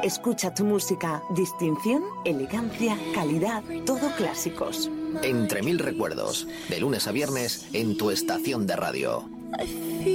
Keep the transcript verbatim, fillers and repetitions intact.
Escucha tu música. Distinción, elegancia, calidad, todo clásicos. Entre mil recuerdos, de lunes a viernes en tu estación de radio.